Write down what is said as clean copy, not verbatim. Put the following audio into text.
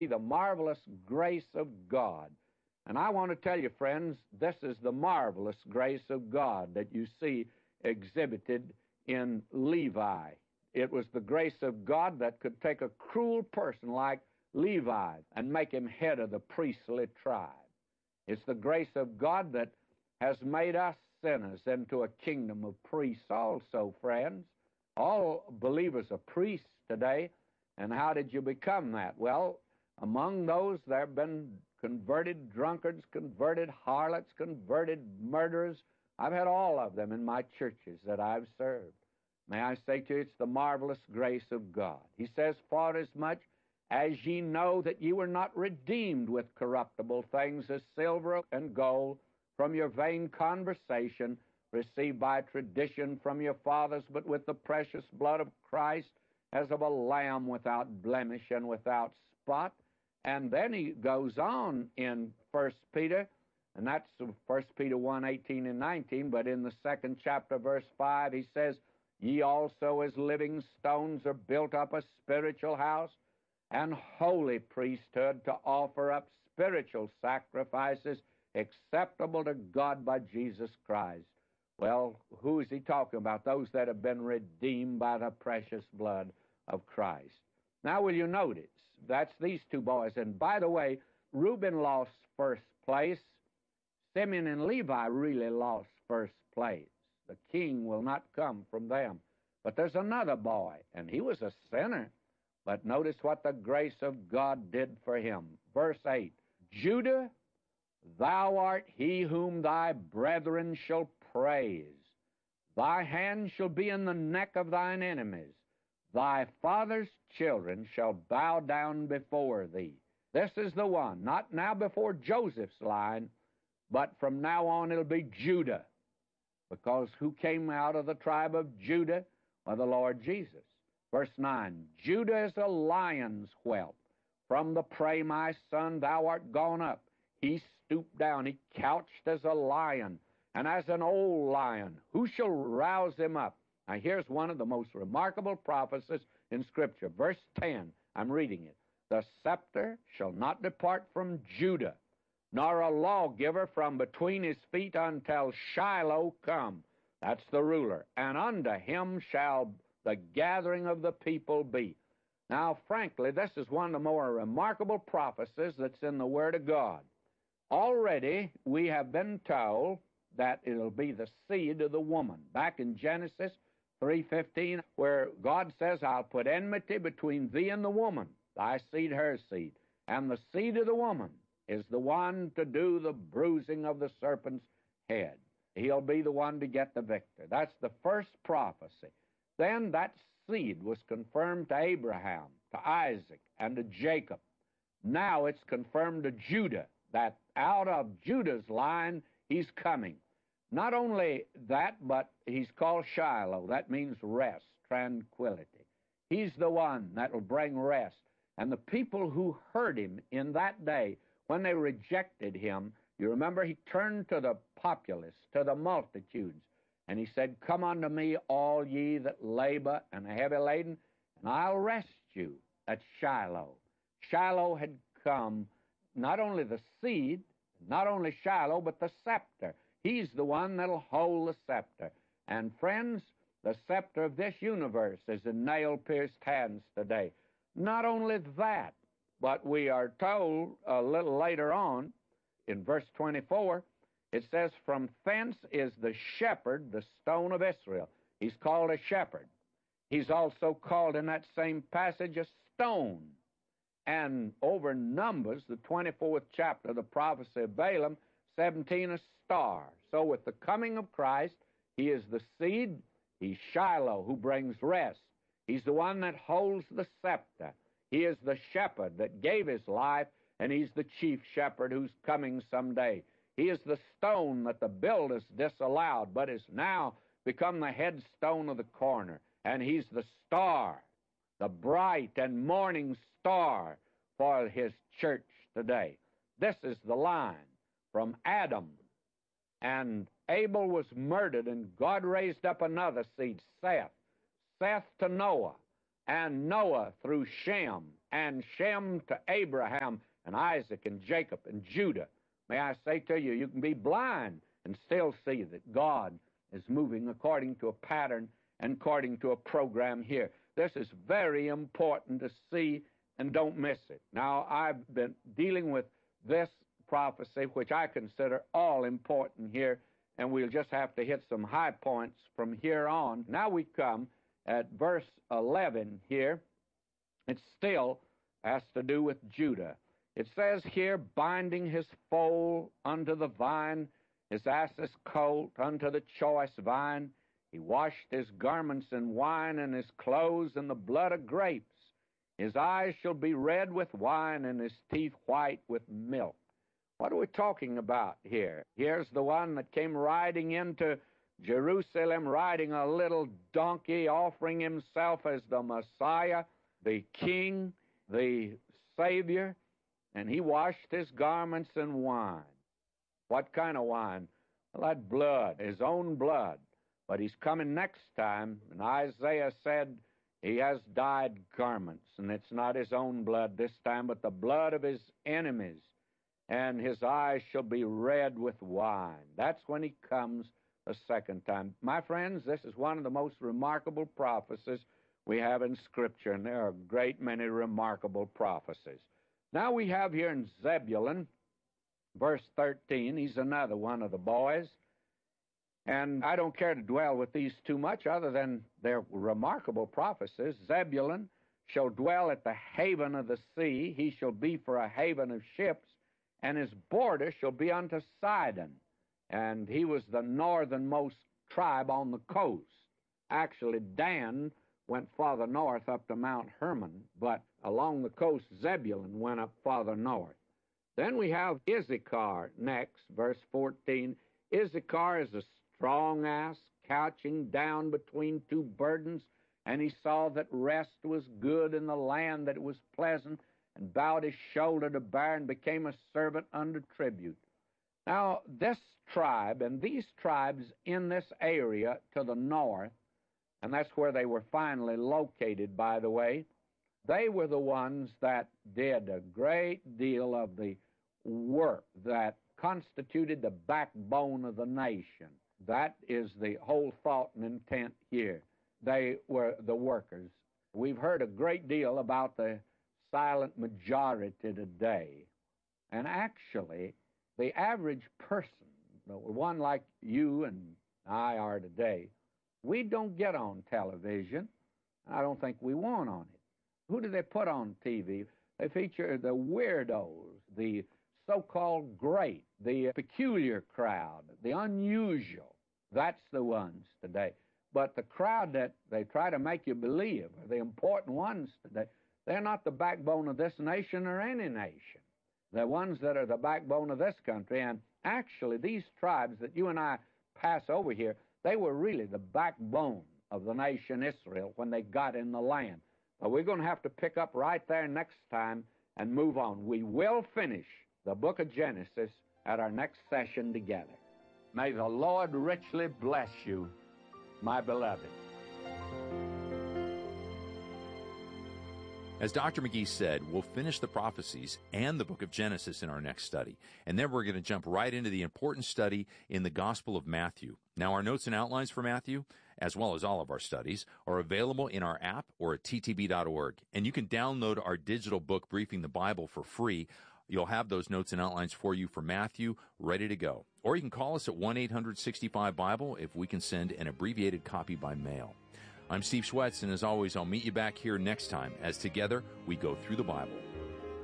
the marvelous grace of God. And I want to tell you, friends, this is the marvelous grace of God that you see exhibited in Levi. It was the grace of God that could take a cruel person like Levi and make him head of the priestly tribe. It's the grace of God that has made us sinners into a kingdom of priests also, friends. All believers are priests today. And how did you become that? Well, among those there have been converted drunkards, converted harlots, converted murderers. I've had all of them in my churches that I've served. May I say to you, it's the marvelous grace of God. He says, "Forasmuch as ye know that ye were not redeemed with corruptible things as silver and gold from your vain conversation received by tradition from your fathers, but with the precious blood of Christ as of a lamb without blemish and without spot." And then he goes on in 1 Peter, and that's 1 Peter 1, 18 and 19, but in the second chapter, verse 5, he says, "Ye also as living stones are built up a spiritual house and holy priesthood to offer up spiritual sacrifices acceptable to God by Jesus Christ." Well, who is he talking about? Those that have been redeemed by the precious blood of Christ. Now, will you notice, that's these two boys. And by the way, Reuben lost first place. Simeon and Levi really lost first place. The king will not come from them. But there's another boy, and he was a sinner. But notice what the grace of God did for him. Verse 8, "Judah, thou art he whom thy brethren shall praise. Thy hand shall be in the neck of thine enemies. Thy father's children shall bow down before thee." This is the one, not now before Joseph's line, but from now on it'll be Judah. Because who came out of the tribe of Judah? Well, the Lord Jesus. Verse 9, "Judah is a lion's whelp. From the prey, my son, thou art gone up. He stooped down, he couched as a lion, and as an old lion. Who shall rouse him up?" Now, here's one of the most remarkable prophecies in Scripture. Verse 10, I'm reading it. "The scepter shall not depart from Judah, nor a lawgiver from between his feet until Shiloh come." That's the ruler. "And unto him shall the gathering of the people be." Now, frankly, this is one of the more remarkable prophecies that's in the Word of God. Already, we have been told that it'll be the seed of the woman. Back in Genesis 3:15, where God says, "I'll put enmity between thee and the woman, thy seed, her seed. And the seed of the woman is the one to do the bruising of the serpent's head." He'll be the one to get the victor. That's the first prophecy. Then that seed was confirmed to Abraham, to Isaac, and to Jacob. Now it's confirmed to Judah, that out of Judah's line he's coming. Not only that, but he's called Shiloh. That means rest, tranquility. He's the one that will bring rest. And the people who heard him in that day, when they rejected him, you remember he turned to the populace, to the multitudes, and he said, "Come unto me, all ye that labor and are heavy laden, and I'll rest you." That's Shiloh. Shiloh had come, not only the seed, not only Shiloh, but the scepter. He's the one that'll hold the scepter. And friends, the scepter of this universe is in nail-pierced hands today. Not only that, but we are told a little later on, in verse 24, it says, "From thence is the shepherd, the stone of Israel." He's called a shepherd. He's also called in that same passage a stone. And over Numbers, the 24th chapter, the prophecy of Balaam, 17, a star. So with the coming of Christ, he is the seed. He's Shiloh, who brings rest. He's the one that holds the scepter. He is the shepherd that gave his life, and he's the chief shepherd who's coming someday. He is the stone that the builders disallowed, but is now become the headstone of the corner. And he's the star, the bright and morning star for his church today. This is the line from Adam. And Abel was murdered, and God raised up another seed, Seth. Seth to Noah, and Noah through Shem and Shem to Abraham and Isaac and Jacob and Judah. May I say to you, you can be blind and still see that God is moving according to a pattern and according to a program here. This is very important to see, and don't miss it. Now, I've been dealing with this prophecy, which I consider all important here, and we'll just have to hit some high points from here on. Now we come at verse 11 here. It still has to do with Judah. It says here, binding his foal unto the vine, his ass's colt unto the choice vine. He washed his garments in wine, and his clothes in the blood of grapes. His eyes shall be red with wine, and his teeth white with milk. What are we talking about here? Here's the one that came riding into Jerusalem, riding a little donkey, offering himself as the Messiah, the King, the Savior, and he washed his garments in wine. What kind of wine? Well, that blood, his own blood. But he's coming next time, and Isaiah said he has dyed garments, and it's not his own blood this time, but the blood of his enemies. And his eyes shall be red with wine. That's when he comes the second time. My friends, this is one of the most remarkable prophecies we have in Scripture, and there are a great many remarkable prophecies. Now we have here in Zebulun, verse 13, he's another one of the boys. And I don't care to dwell with these too much other than they're remarkable prophecies. Zebulun shall dwell at the haven of the sea. He shall be for a haven of ships, and his border shall be unto Sidon. And he was the northernmost tribe on the coast. Actually, Dan went farther north up to Mount Hermon, but along the coast, Zebulun went up farther north. Then we have Issachar next, verse 14. Issachar is a strong ass, couching down between two burdens, and he saw that rest was good in the land, that it was pleasant, and bowed his shoulder to bear, and became a servant under tribute. Now, this tribe, and these tribes in this area to the north, and that's where they were finally located, by the way, they were the ones that did a great deal of the work that constituted the backbone of the nation. That is the whole thought and intent here. They were the workers. We've heard a great deal about the silent majority today. And actually, the average person, the one like you and I are today, we don't get on television. I don't think we want on it. Who do they put on TV? They feature the weirdos, the so-called great, the peculiar crowd, the unusual. That's the ones today. But the crowd that they try to make you believe are the important ones today. They're not the backbone of this nation or any nation. The ones that are the backbone of this country. And actually, these tribes that you and I pass over here, they were really the backbone of the nation Israel when they got in the land. But we're going to have to pick up right there next time and move on. We will finish the book of Genesis at our next session together. May the Lord richly bless you, my beloved. As Dr. McGee said, we'll finish the prophecies and the book of Genesis in our next study. And then we're going to jump right into the important study in the Gospel of Matthew. Now, our notes and outlines for Matthew, as well as all of our studies, are available in our app or at ttb.org. And you can download our digital book, Briefing the Bible, for free. You'll have those notes and outlines for you for Matthew ready to go. Or you can call us at 1-800-65-BIBLE if we can send an abbreviated copy by mail. I'm Steve Schwetz, and as always, I'll meet you back here next time as together we go through the Bible.